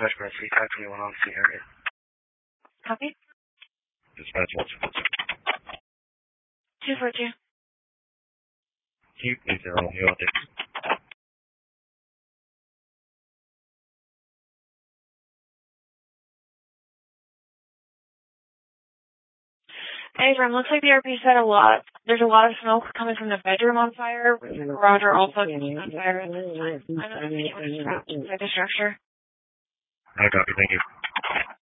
Dispatch by 3521 on the area. Copy. Dispatch 242. Q30, you out there. Hey, From, looks like the RP said there's a lot of smoke coming from the bedroom on fire. The garage are also catching on fire at this time. I'm not seeing much trapped inside the structure. I copy, thank you.